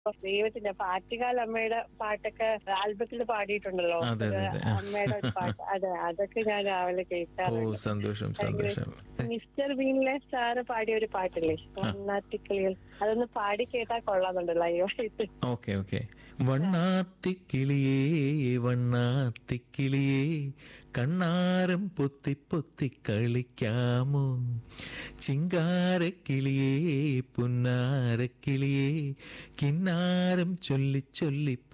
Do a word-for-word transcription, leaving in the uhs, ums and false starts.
ദൈവത്തിന്റെ പാറ്റുകാൽ അമ്മയുടെ പാട്ടൊക്കെ ആൽബത്തിൽ പാടിയിട്ടുണ്ടല്ലോ. അതെ ഒരു അതെ അതെ. അമ്മയുടെ ഒരു പാട്ട്. അതെ, അതൊക്കെ ഞാൻ രാവിലെ ഓ കേൾക്കാറുണ്ട്. സന്തോഷം ഭയങ്കര സന്തോഷം. മിസ്റ്റർ ബീനിലെ സാറ് പാടിയ ഒരു പാട്ടില്ലേ, വണ്ണാത്തിക്കിളികൾ, അതൊന്ന് പാടി കേട്ടാൽ കൊള്ളാന്നുണ്ട് ലൈവായിട്ട്. Okay okay. വണ്ണാത്തിക്കിളിയേ വണ്ണാത്തിക്കിളിയേ കണ്ണാരം പൊത്തി പൊത്തി കളിക്കാമോ, ചിങ്കാരക്കിളിയേ പുന്നാരക്കിളിയേ കിന്നാരം ചൊല്ലി ചൊല്ലി